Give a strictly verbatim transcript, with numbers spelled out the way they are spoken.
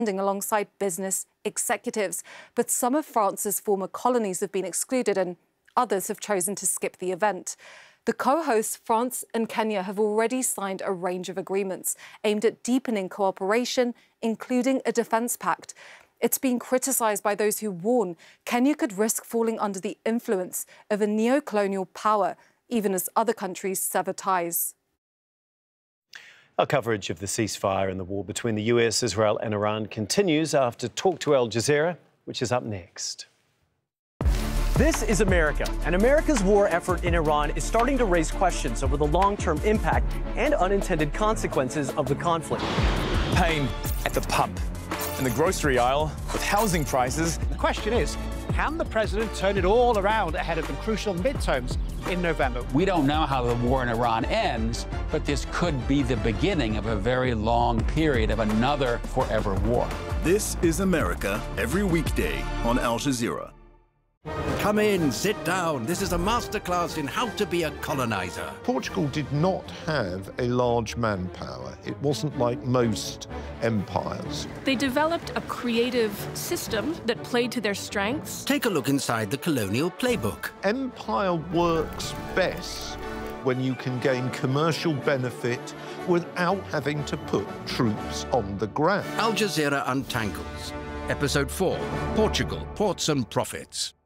alongside business executives. But some of France's former colonies have been excluded and others have chosen to skip the event. The co-hosts, France and Kenya, have already signed a range of agreements aimed at deepening cooperation, including a defence pact. It's been criticised by those who warn Kenya could risk falling under the influence of a neo-colonial power, even as other countries sever ties. Our coverage of the ceasefire and the war between the U S, Israel and Iran continues after Talk to Al Jazeera, which is up next. This is America, and America's war effort in Iran is starting to raise questions over the long-term impact and unintended consequences of the conflict. Pain at the pump, in the grocery aisle, with housing prices. The question is, can the president turn it all around ahead of the crucial midterms in November? We don't know how the war in Iran ends, but this could be the beginning of a very long period of another forever war. This is America, every weekday on Al Jazeera. Come in, sit down. This is a masterclass in how to be a colonizer. Portugal did not have a large manpower. It wasn't like most empires. They developed a creative system that played to their strengths. Take a look inside the colonial playbook. Empire works best when you can gain commercial benefit without having to put troops on the ground. Al Jazeera Untangles. Episode four, Portugal, Ports and Profits.